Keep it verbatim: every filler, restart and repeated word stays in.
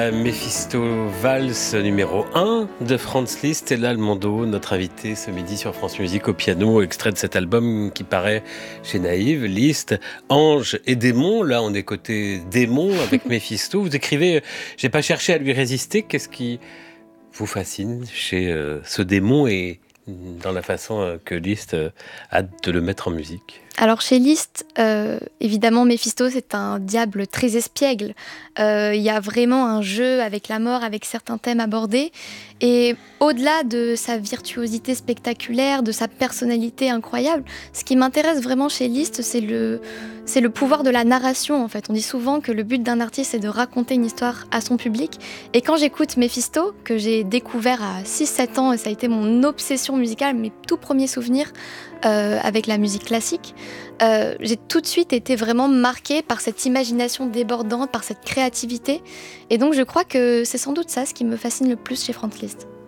Méphisto Valse numéro un de Franz Liszt. Et là, le Mondo, notre invité ce midi sur France Musique au piano, extrait de cet album qui paraît chez Naïve, Liszt, Ange et Démon. Là, on est côté démon avec Méphisto. Vous écrivez, j'ai pas cherché à lui résister. Qu'est-ce qui vous fascine chez euh, ce démon et dans la façon euh, que Liszt euh, a de le mettre en musique? Alors chez Liszt, euh, évidemment, Méphisto, c'est un diable très espiègle. Euh, Il y a vraiment un jeu avec la mort, avec certains thèmes abordés. Et au-delà de sa virtuosité spectaculaire, de sa personnalité incroyable, ce qui m'intéresse vraiment chez Liszt, c'est le, c'est le pouvoir de la narration, en fait. On dit souvent que le but d'un artiste, c'est de raconter une histoire à son public. Et quand j'écoute Méphisto, que j'ai découvert à six sept ans, et ça a été mon obsession musicale, mes tout premiers souvenirs, Euh, avec la musique classique, euh, j'ai tout de suite été vraiment marquée par cette imagination débordante, par cette créativité. Et donc je crois que c'est sans doute ça ce qui me fascine le plus chez Franz Liszt.